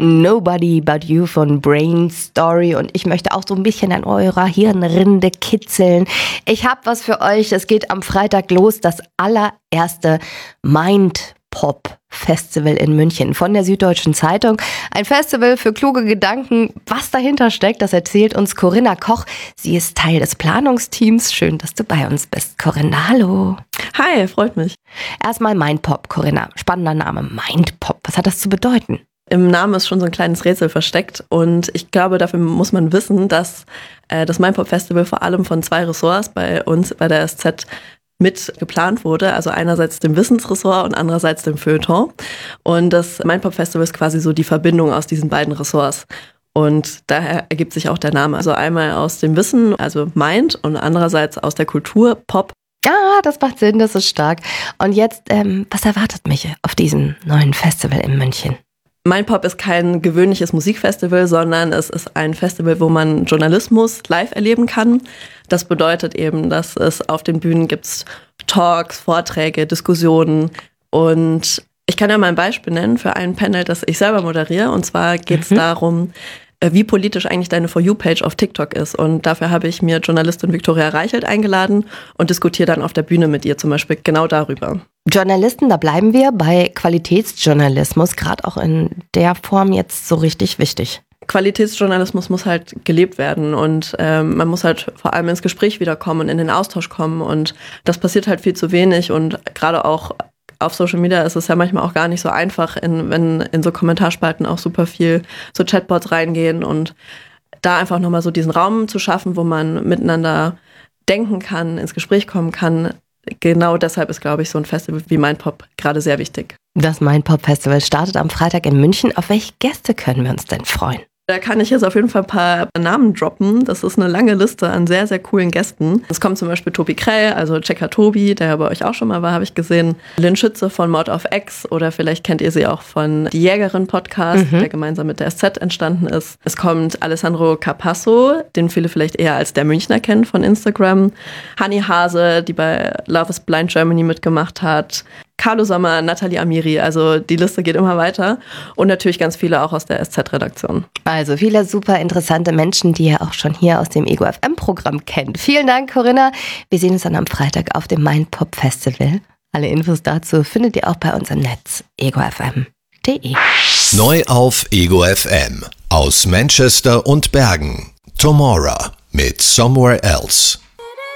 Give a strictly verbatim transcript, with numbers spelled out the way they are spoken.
Nobody But You von Brain Story und ich möchte auch so ein bisschen an eurer Hirnrinde kitzeln. Ich habe was für euch. Es geht am Freitag los, das allererste Mindpop Festival in München von der Süddeutschen Zeitung. Ein Festival für kluge Gedanken. Was dahinter steckt, das erzählt uns Corinna Koch. Sie ist Teil des Planungsteams. Schön, dass du bei uns bist, Corinna. Hallo. Hi, freut mich. Erstmal Mindpop, Corinna. Spannender Name, Mindpop. Was hat das zu bedeuten? Im Namen ist schon so ein kleines Rätsel versteckt und ich glaube, dafür muss man wissen, dass äh, das Mindpop Festival vor allem von zwei Ressorts bei uns, bei der S Z, mit geplant wurde, also einerseits dem Wissensressort und andererseits dem Feuilleton. Und das Mindpop Festival ist quasi so die Verbindung aus diesen beiden Ressorts. Und daher ergibt sich auch der Name. Also einmal aus dem Wissen, also Mind, und andererseits aus der Kultur, Pop. Ah, das macht Sinn, das ist stark. Und jetzt, ähm, was erwartet mich auf diesem neuen Festival in München? Mindpop ist kein gewöhnliches Musikfestival, sondern es ist ein Festival, wo man Journalismus live erleben kann. Das bedeutet eben, dass es auf den Bühnen gibt Talks, Vorträge, Diskussionen. Und ich kann ja mal ein Beispiel nennen für ein Panel, das ich selber moderiere. Und zwar geht es mhm. darum, wie politisch eigentlich deine For You-Page auf TikTok ist. Und dafür habe ich mir Journalistin Viktoria Reichelt eingeladen und diskutiere dann auf der Bühne mit ihr zum Beispiel genau darüber. Journalisten, da bleiben wir bei Qualitätsjournalismus, gerade auch in der Form jetzt so richtig wichtig. Qualitätsjournalismus muss halt gelebt werden und ähm, man muss halt vor allem ins Gespräch wiederkommen und in den Austausch kommen und das passiert halt viel zu wenig und gerade auch auf Social Media ist es ja manchmal auch gar nicht so einfach, in, wenn in so Kommentarspalten auch super viel so Chatbots reingehen und da einfach nochmal so diesen Raum zu schaffen, wo man miteinander denken kann, ins Gespräch kommen kann. Genau deshalb ist, glaube ich, so ein Festival wie Mindpop gerade sehr wichtig. Das Mindpop Festival startet am Freitag in München. Auf welche Gäste können wir uns denn freuen? Da kann ich jetzt auf jeden Fall ein paar Namen droppen. Das ist eine lange Liste an sehr, sehr coolen Gästen. Es kommt zum Beispiel Tobi Krell, also Checker Tobi, der ja bei euch auch schon mal war, habe ich gesehen. Lynn Schütze von Mord of X oder vielleicht kennt ihr sie auch von Die Jägerin Podcast, mhm. der gemeinsam mit der S Z entstanden ist. Es kommt Alessandro Capasso, den viele vielleicht eher als der Münchner kennen von Instagram. Hanni Hase, die bei Love is Blind Germany mitgemacht hat. Carlo Sommer, Nathalie Amiri, also die Liste geht immer weiter und natürlich ganz viele auch aus der S Z-Redaktion. Also viele super interessante Menschen, die ihr auch schon hier aus dem Ego F M-Programm kennt. Vielen Dank, Corinna. Wir sehen uns dann am Freitag auf dem Mindpop Festival. Alle Infos dazu findet ihr auch bei uns im Netz ego f m punkt de. Neu auf Ego F M aus Manchester und Bergen. Tomorrow mit Somewhere Else.